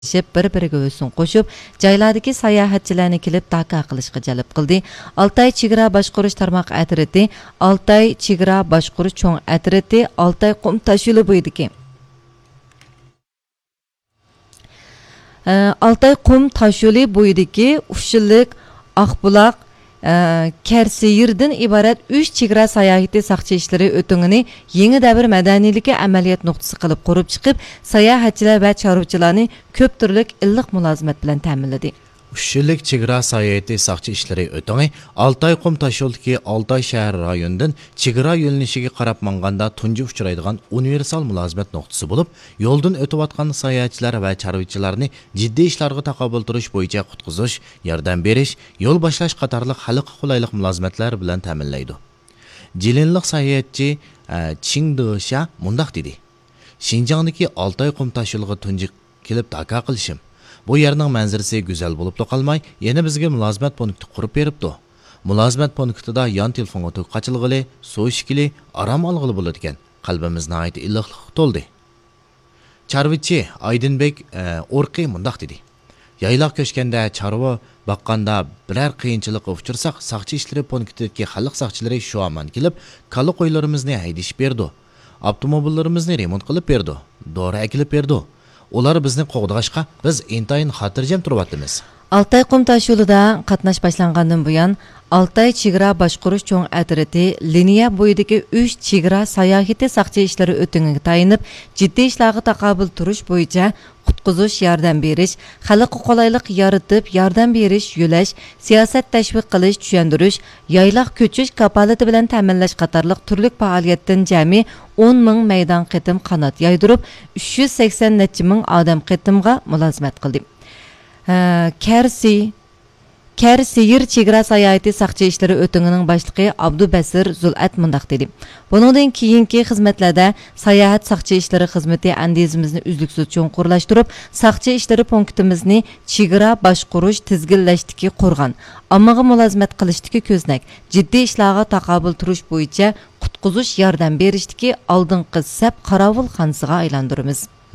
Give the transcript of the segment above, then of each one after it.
bir-biriga o'sin qo'shib, joylardagi sayohatchilarni kelib taka qilishga jalb qildi. Altay chegara boshqarish tarmoq atriti, Altay chegara boshqarish cho'ng atriti, Altay qum tashuli bo'ydiki. Altay qum tashuli bo'ydiki, Uşillik, Aqbuloq, Kersiyirdan iborat 3 chegara sayohati saqchi ishlari o'tingini yangi davr madaniylikka amaliyot nuqtasi qilib qurib chiqib, sayohatchilar va chorvachilarni ko'p turlik illiq mulozimat bilan ta'minladi. Uşillik chegara sayohati saqchi ishlari o'tingi Altay qum tashuldagi Altay shahar rayonidan chegara yo'nalishiga qarab manganda tunji uchraydigan universal mulozimat nuqtasi bo'lib, yo'ldan o'tayotgan sayohatchilar va chorvachilarni jiddiy ishlarga taqobil turish bo'yicha qutqizish, yordam berish, yo'l boshlash qatorliq xalqqa qulaylik mulozimatlar bilan ta'minlaydi. Jilinliq sayohatchi Chingdisha mundaq dedi. Xinjiangdagi Altay qum tashulg'i tunji kelib taka qilishim. Bu yerning manzarasi go'zal bo'lib qolmay, yana bizga mulozimat punkti qurib beribdi. Mulozimat punktida yon telefonga to'q qachilg'ili, suv ichgili, aram olg'ili bo'ladi ekan. Qalbimizni ayt illiqlik to'ldi. Chorvachi Aydinbek O'rqi mundaq dedi. Yayloq ko'chganda chorva baqqanda biror qiyinchilikqa uchirsak, saqchi ishlari punktidagi xalq saqchilari shu aman kelib, kalla qo'ylarimizni haydishib berdi. Avtomobillarimizni remont qilib berdi. Dori akilib berdi. Ular bizni qo'g'dag'ashqa biz intayin xotirjam turyapmiz. Altay qum tashulida qatnash boshlangandan buyon Altay chegara boshqarish cho'ng atriti liniya bo'yidagi 3 chegara sayohati saqchi ishlari o'tingiga tayinib, jiddiy ishlarga taqobil turish bo'yicha qutqizish, yordam berish, xalqqa qulaylik yaratib, yordam berish, yo'lash, siyosat tashviq qilish, tushuntirish, yayloq ko'chish kapolati bilan ta'minlash qatorliq turli faoliyatdan jami 10 ming maydon qitim qanot yaydirib, 380 necha ming odam qitimga mulozimat qildi. Kersiyir chegara sayohati saqchi ishlari o'tingining boshlig'i Abdubasir Zul'at mundaq dedi. Buningdan keyingi xizmatlarda sayohat saqchi ishlari xizmati andizimizni uzluksiz cho'nqurlashtirib, saqchi ishlari punktimizni chegara boshqarish tizginlashdiki qurgan, ommaga mulozimat qilishdiki ko'znak, jiddiy ishlarga taqobil turish bo'yicha qutqizish, yordam berishdiki oldingi sap qarovul xonasiga aylantiramiz.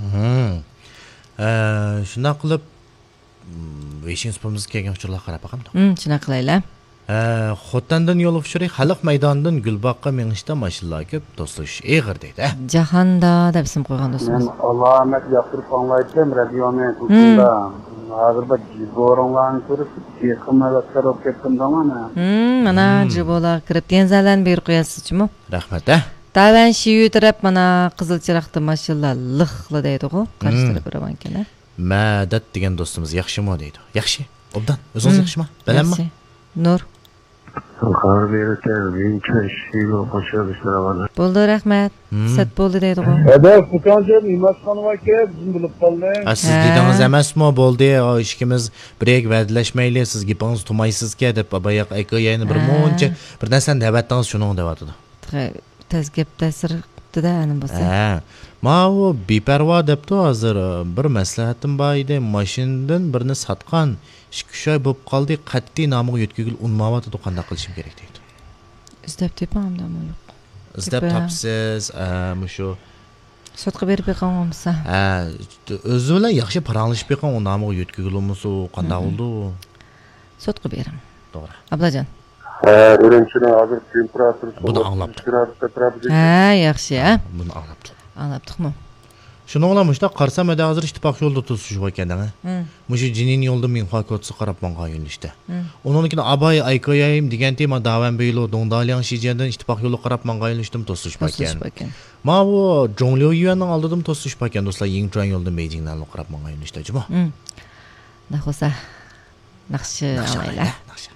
Shuna qilib Veşinspomuz kelgan uchurlar qarab baqamdi. Shuna qilaylar. Xotandan yo'l uchuri xalq maydonidan Gulboqqa mengishda mashinalar ko'p, do'stlar, eg'ir deydi. Jahonda deb ism qo'ygan do'stimiz. Men Alloh yoqtirib anglaydim radioni to'g'rida. Hozir bir jiboronlarni ko'rib, chiqmalar olib ketdim mana. Mana jibolar kirib tenzalan ber qo'yasizmi? Rahmat. Tavan shiyu taraf mana qizil chiroqda mashinalar liqli deydi-ku, qarshilab beramankanlar. Madad degan do'stimiz yaxshimi deydi. Yaxshi. Obdan, o'zingiz yaxshimi? Bilanmi? Nur. Xabar berishga vinchashga qo'shilishlar. Bo'ldi, rahmat. Sat bo'ldi deydi-ku. Futonjon Imasxonova kelib, bizim bilib qoldik. Siz dedingiz emasmi? Bo'ldi, ishimiz birek va'dalashmayli, siz gapingiz tumaysizga deb babayaq aytayini bir muncha bir narsani davatdingiz shuni deyotdi. Tezgap ta'sir qildi-da, ana bo'lsa. Ma o beparvo debdi hozir bir maslahatim bor edi, mashinadan birini sotgan 2 oy bo'lib qoldi, qat'iy nomiga yetkazil unmayapti, qanday qilishim kerak deydi. Izlab tepamdami yo'q? Izlab topsiz, shu sotqa berib qo'yganmisa. O'zi bilan yaxshi paranglashib qo'ygan, u nomiga yetkazilmasa qanday bo'ldi? Sotqa beram. To'g'ri. Ablajon. Ürümçinin hazır temperaturası. Bunu anlattı. Yaxshi, Bunu anlattı. Anlattıq-mı? Şunu olamışda qarsam edi hazır ittifaq yolda tutuşuş ekan-da. Muşu jinin yolda men xakotsi qarab manga yo'nalishdi. Onunkidan abay aykoyayım degan tema davan beylo dongdalian shijandan ittifaq yo'li qarab manga yo'nalishdim tutuşuş ekan. Ma bu Zhongliu yuanning oldidan tutuşuş ekan do'stlar, Yingchuan yo'ldan Beijingdan qarab manga yo'nalishdi, juma. Naxosa. Yaxshi, alaylar.